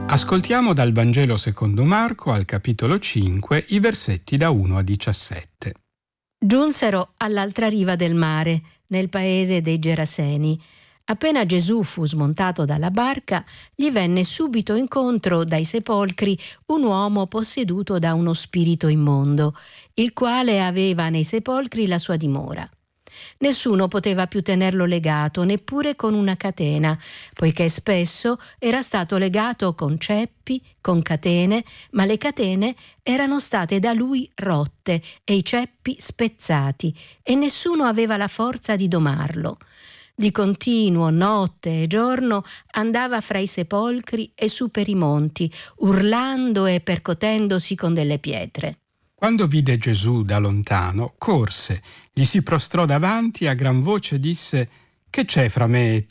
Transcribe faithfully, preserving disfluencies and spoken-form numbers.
Ascoltiamo dal Vangelo secondo Marco al capitolo cinque i versetti da uno a diciassette. Giunsero all'altra riva del mare, nel paese dei Geraseni. Appena Gesù fu smontato dalla barca, gli venne subito incontro dai sepolcri un uomo posseduto da uno spirito immondo, il quale aveva nei sepolcri la sua dimora. Nessuno poteva più tenerlo legato, neppure con una catena, poiché spesso era stato legato con ceppi, con catene, ma le catene erano state da lui rotte e i ceppi spezzati, e nessuno aveva la forza di domarlo. Di continuo, notte e giorno, andava fra i sepolcri e su per i monti, urlando e percotendosi con delle pietre. Quando vide Gesù da lontano, corse, gli si prostrò davanti e a gran voce disse: «Che c'è fra me e